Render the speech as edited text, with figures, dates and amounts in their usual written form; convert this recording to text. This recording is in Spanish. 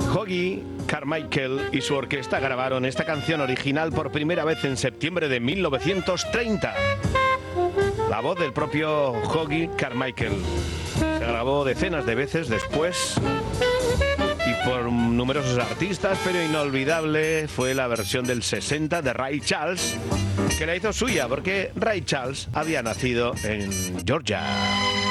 Hoagy Carmichael y su orquesta grabaron esta canción original por primera vez en septiembre de 1930. La voz del propio Hoagy Carmichael. Se grabó decenas de veces después y por numerosos artistas, pero inolvidable fue la versión del 60 de Ray Charles, que la hizo suya porque Ray Charles había nacido en Georgia.